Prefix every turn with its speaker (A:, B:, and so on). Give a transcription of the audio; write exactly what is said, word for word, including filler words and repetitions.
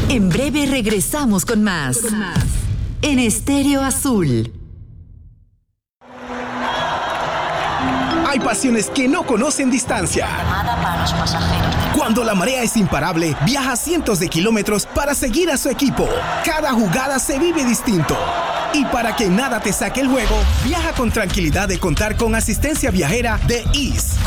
A: En breve regresamos con más. Con más. En Estéreo Azul.
B: Hay pasiones que no conocen distancia.
C: Para los pasajeros.
B: Cuando la marea es imparable, viaja cientos de kilómetros para seguir a su equipo. Cada jugada se vive distinto. Y para que nada te saque el juego, viaja con tranquilidad de contar con asistencia viajera de Ease.